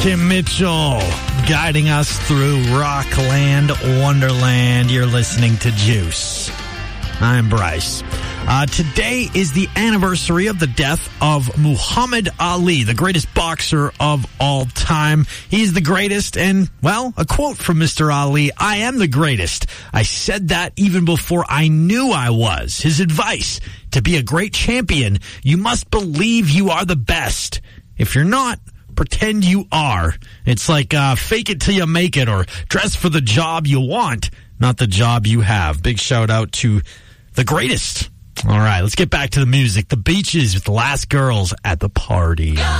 Kim Mitchell guiding us through Rockland Wonderland. You're listening to Juice. I'm Bryce. Today is the anniversary of the death of Muhammad Ali, the greatest boxer of all time. He's the greatest, and, well, a quote from Mr. Ali, "I am the greatest. I said that even before I knew I was." His advice: to be a great champion, you must believe you are the best. If you're not, pretend you are. It's like fake it till you make it, or dress for the job you want, not the job you have. Big shout out to the greatest. All right, let's get back to the music. The Beaches with The Last Girls at the Party.